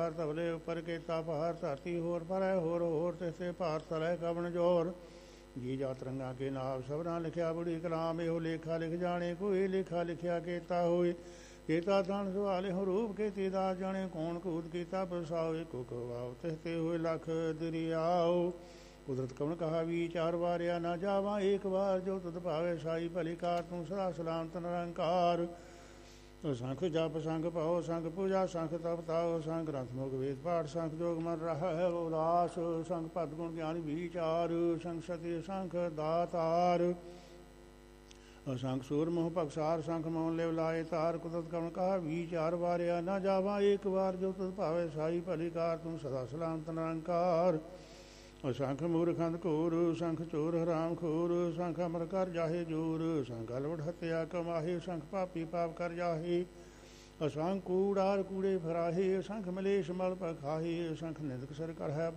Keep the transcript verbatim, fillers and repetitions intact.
ਭਾਰ ਤਵਲੇ ਉੱਪਰ ਕੀਤਾ ਭਾਰ ਧਰਤੀ ਹੋਰ ਭਰੈ ਹੋਰ ਹੋਰ ਤਿਸੇ ਭਾਰ ਤਲੈ ਕਵਣ ਜੋਰ ਜੀ ਜਾਤ ਰੰਗਾ ਕੇ ਨਾਮ ਸਭਨਾ ਲਿਖਿਆ ਬੜੀ ਕਲਾਮ ਇਹੋ ਲੇਖਾ ਲਿਖ ਜਾਣੇ ਕੋਈ ਲੇਖਾ ਲਿਖਿਆ ਕੀਤਾ ਹੋਏ ਕੀਤਾ ਤਨ ਸੁਹਾਲੇ ਹੋ ਰੂਪ ਕੀਤੀ ਦਾ ਜਾਣੇ ਕੌਣ ਕੂਦ ਕੀਤਾ ਬਸਾਓ ਕੋ ਕਵਾਉ ਤਿਸਤੇ ਹੋਏ ਲਖ ਦਰਿਆਓ ਕੁਦਰਤ ਕਵਣ ਕਹਾ ਵਿਚਾਰ ਵਾਰਿਆ ਨਾ ਜਾਵਾਂ ਏਕ ਵਾਰ ਜੋ ਤੁਧ ਭਾਵੇ ਸਾਈ ਭਲੀ ਕਾਰ ਤੂੰ ਸਦਾ ਸਲਾਮਤ ਨਿਰੰਕਾਰ ਸੰਖ ਜਪ ਸੰਖ ਪਾਓ ਸੰਖ ਪੂਜਾ ਸੰਖ ਤਪ ਤਾਓ ਸੰਖ ਗ੍ਰੰਥ ਮੁਖ ਵੇਦ ਪਾਠ ਸੰਖ ਜੋਗ ਮਨ ਰਹਾ ਹੈ ਉਦਾਸ ਸੰਖ ਭਗਤ ਗੁਣ ਗਿਆਨ ਵਿਚਾਰ ਸੰਖ ਸਤੀ ਸੰਖ ਦਾਤਾਰ ਸੰਖ ਸੂਰ ਮੋਹ ਭਗਸਾਰ ਸੰਖ ਮੋਹ ਲਿਵ ਲਾਏ ਤਾਰ ਕੁਦਰਤ ਕਵਣ ਕਹਾ ਵਿਚਾਰ ਵਾਰਿਆ ਨਾ ਜਾਵਾਂ ਏਕ ਵਾਰ ਜੋ ਤੁਧ ਭਾਵੇ ਸਾਈ ਭਲੀ ਕਾਰ ਤੂੰ ਸਦਾ ਸਲਾਮਤ ਨਿਰੰਕਾਰ ਸੰਖ ਮੂਰਖੰਦ ਘੋਰ ਸੰਖ ਚੋਰ ਹਰਾਮ ਖੋਰ ਸੰਖ ਅਮਰ ਕਰ ਜਾਹੇ ਜੋਰ ਸੰਖ ਅਲਵੜ ਹੱਤਿਆ ਕਮਾਹੇ ਸੰਖ ਪਾਪੀ ਪਾਪ ਕਰ ਜਾਹੇ ਅਸੰਖ ਕੂੜਾਰ ਕੂੜੇ ਫਰਾਹੇ ਸੰਖ ਮਲੇਸ਼ ਮਲ ਪਖਾਹੇ ਸੰਖ ਨਿੰਦਕ ਸਰ ਕਰ ਹੈ